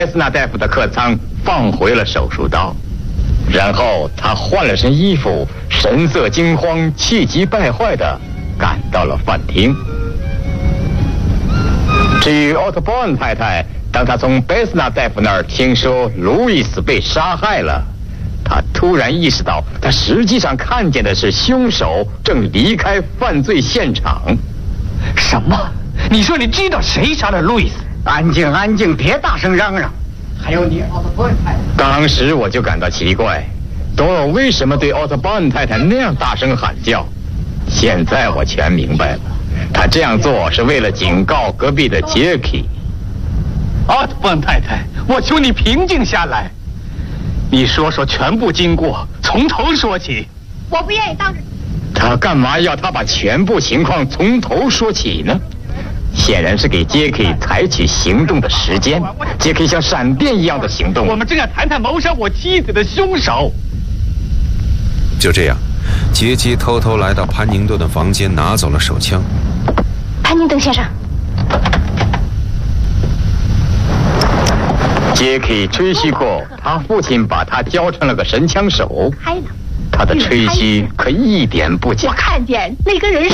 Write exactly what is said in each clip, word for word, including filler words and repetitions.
斯纳大夫的客舱放回了手术刀，然后他换了身衣服，神色惊慌、气急败坏地赶到了饭厅。至于奥特波恩太太，当她从贝斯纳大夫那儿听说路易斯被杀害了，她突然意识到，她实际上看见的是凶手正离开犯罪现场。 什么？你说你知道谁杀了路易斯？ 安静，安静，别大声嚷嚷。还有你，奥特波恩太太。 当时我就感到奇怪，多尔为什么对奥特波恩太太那样大声喊叫？现在我全明白了，他这样做是为了警告隔壁的杰克。 奥特波恩太太，我求你平静下来，你说说全部经过，从头说起。 我不愿意当着。 他干嘛要他把全部情况从头说起呢？显然是给杰克采取行动的时间。杰克像闪电一样的行动。 我们正要谈谈谋杀我妻子的凶手。 就这样，杰基偷偷来到潘宁顿的房间，拿走了手枪。 潘宁顿先生。 杰克吹嘘过，他父亲把他教成了个神枪手。 开了。 他的吹嘘可一点不假。 我看见那个人是。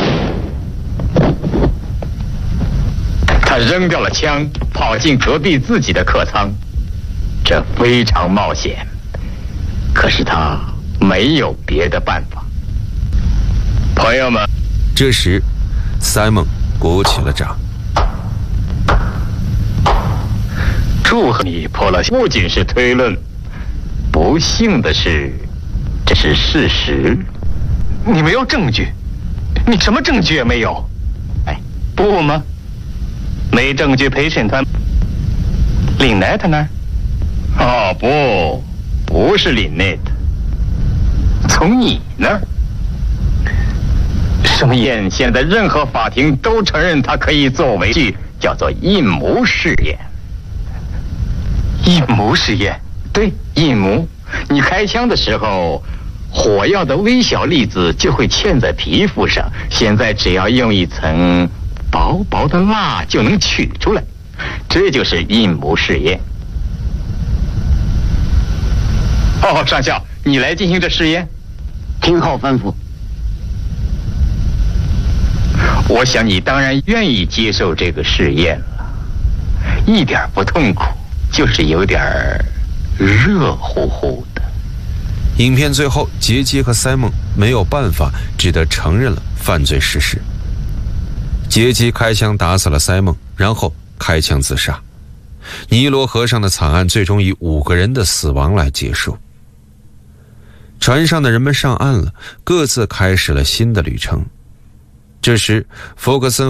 他扔掉了枪，跑进隔壁自己的客舱，这非常冒险。可是他没有别的办法。朋友们， 这时，Simon鼓起了掌。 祝贺你破了，不仅是推论，不幸的是，这是事实。 你没有证据，你什么证据也没有。 哎， 不吗？没证据陪审团。林奈特那儿？ 哦，不，不是林奈特。从你那儿。 什么眼现在任何法庭都承认它可以作为句，叫做印谋试验。 印谋试验？ 对，印谋。你开枪的时候，火药的微小粒子就会嵌在皮肤上，现在只要用一层薄薄的蜡就能取出来，这就是印谋试验。哦，上校，你来进行这试验。 听候吩咐。 我想你当然愿意接受这个试验了，一点不痛苦，就是有点热乎乎的。 影片最后，杰基和塞蒙没有办法，只得承认了犯罪事实。杰基开枪打死了塞蒙，然后开枪自杀。尼罗河上的惨案最终以五个人的死亡来结束。船上的人们上岸了，各自开始了新的旅程。这时，弗格森